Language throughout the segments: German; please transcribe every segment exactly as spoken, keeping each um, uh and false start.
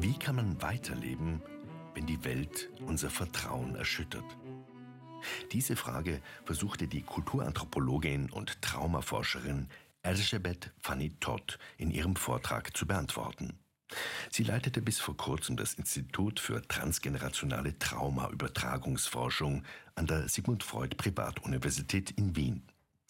Wie kann man weiterleben, wenn die Welt unser Vertrauen erschüttert? Diese Frage versuchte die Kulturanthropologin und Traumaforscherin Elizabeth Fanny Todd in ihrem Vortrag zu beantworten. Sie leitete bis vor kurzem das Institut für transgenerationale Traumaübertragungsforschung an der Sigmund Freud Privatuniversität in Wien.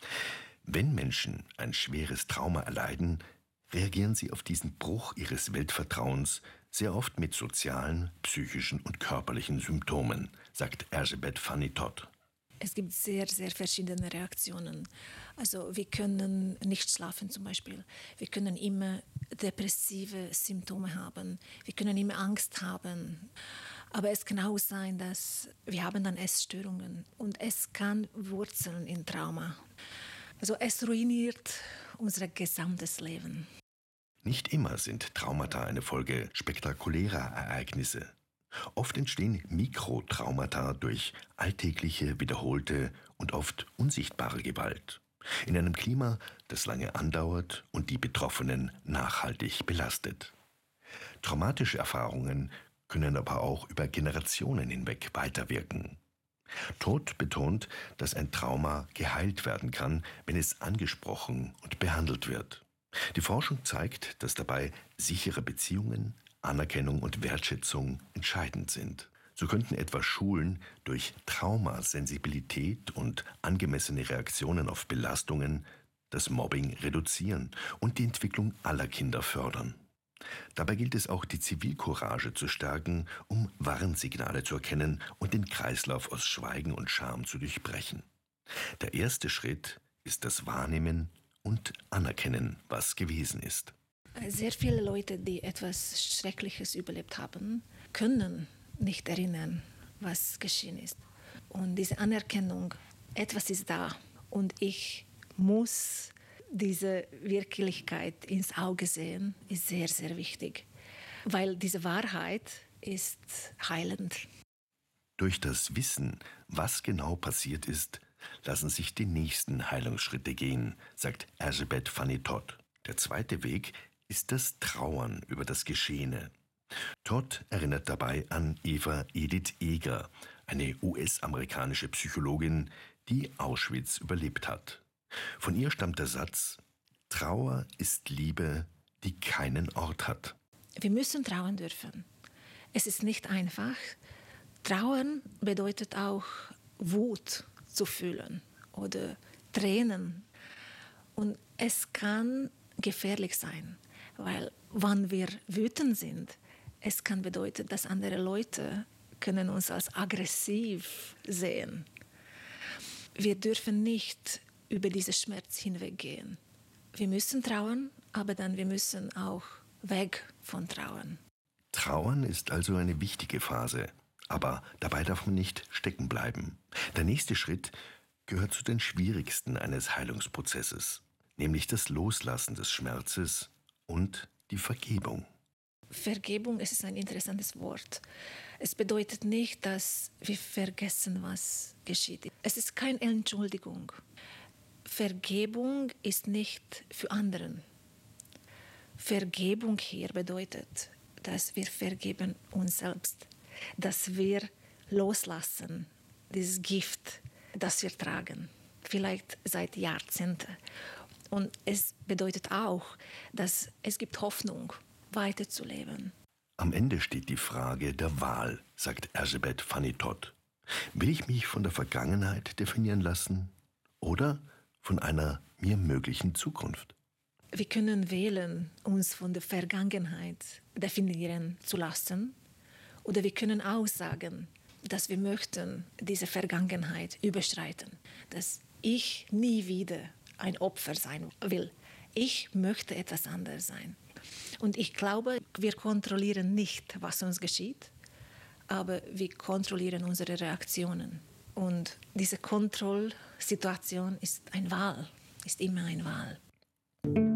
Wenn Menschen ein schweres Trauma erleiden, reagieren sie auf diesen Bruch ihres Weltvertrauens sehr oft mit sozialen, psychischen und körperlichen Symptomen, sagt Elizabeth Fanny Todd. Es gibt sehr, sehr verschiedene Reaktionen. Also wir können nicht schlafen zum Beispiel. Wir können immer depressive Symptome haben. Wir können immer Angst haben. Aber es kann auch sein, dass wir haben dann Essstörungen und es kann Wurzeln in Trauma. Also es ruiniert unser gesamtes Leben. Nicht immer sind Traumata eine Folge spektakulärer Ereignisse. Oft entstehen Mikrotraumata durch alltägliche, wiederholte und oft unsichtbare Gewalt. In einem Klima, das lange andauert und die Betroffenen nachhaltig belastet. Traumatische Erfahrungen können aber auch über Generationen hinweg weiterwirken. Todd betont, dass ein Trauma geheilt werden kann, wenn es angesprochen und behandelt wird. Die Forschung zeigt, dass dabei sichere Beziehungen, Anerkennung und Wertschätzung entscheidend sind. So könnten etwa Schulen durch Traumasensibilität und angemessene Reaktionen auf Belastungen das Mobbing reduzieren und die Entwicklung aller Kinder fördern. Dabei gilt es auch, die Zivilcourage zu stärken, um Warnsignale zu erkennen und den Kreislauf aus Schweigen und Scham zu durchbrechen. Der erste Schritt ist das Wahrnehmen und Anerkennen, was gewesen ist. Sehr viele Leute, die etwas Schreckliches überlebt haben, können nicht erinnern, was geschehen ist. Und diese Anerkennung, etwas ist da und ich muss diese Wirklichkeit ins Auge sehen, ist sehr, sehr wichtig. Weil diese Wahrheit ist heilend. Durch das Wissen, was genau passiert ist, lassen sich die nächsten Heilungsschritte gehen, sagt Elizabeth Fanny Todd. Der zweite Weg ist das Trauern über das Geschehene. Todd erinnert dabei an Eva Edith Eger, eine U S-amerikanische Psychologin, die Auschwitz überlebt hat. Von ihr stammt der Satz: Trauer ist Liebe, die keinen Ort hat. Wir müssen trauern dürfen. Es ist nicht einfach. Trauern bedeutet auch Wut zu fühlen oder Tränen. Und es kann gefährlich sein, weil wenn wir wütend sind, es kann bedeuten, dass andere Leute können uns als aggressiv sehen. Wir dürfen nicht über diesen Schmerz hinweggehen. Wir müssen trauern, aber dann wir müssen auch weg von Trauern. Trauern ist also eine wichtige Phase, aber dabei darf man nicht stecken bleiben. Der nächste Schritt gehört zu den schwierigsten eines Heilungsprozesses, nämlich das Loslassen des Schmerzes und die Vergebung. Vergebung, es ist ein interessantes Wort. Es bedeutet nicht, dass wir vergessen, was geschieht. Es ist keine Entschuldigung. Vergebung ist nicht für anderen. Vergebung hier bedeutet, dass wir vergeben uns selbst, dass wir loslassen, dieses Gift, das wir tragen, vielleicht seit Jahrzehnten. Und es bedeutet auch, dass es gibt Hoffnung, weiterzuleben. Am Ende steht die Frage der Wahl, sagt Elizabeth Fanny Todd. Will ich mich von der Vergangenheit definieren lassen oder von einer mir möglichen Zukunft? Wir können wählen, uns von der Vergangenheit definieren zu lassen, oder wir können auch sagen, dass wir möchten diese Vergangenheit überschreiten, dass ich nie wieder ein Opfer sein will. Ich möchte etwas anderes sein. Und ich glaube, wir kontrollieren nicht, was uns geschieht, aber wir kontrollieren unsere Reaktionen. Und diese Kontrollsituation ist eine Wahl, ist immer eine Wahl.